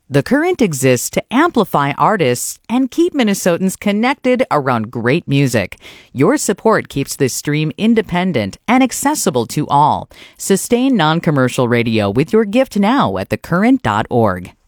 The Current exists to amplify artists and keep Minnesotans connected around great music. Your support keeps this stream independent and accessible to all. Sustain non-commercial radio with your gift now at thecurrent.org.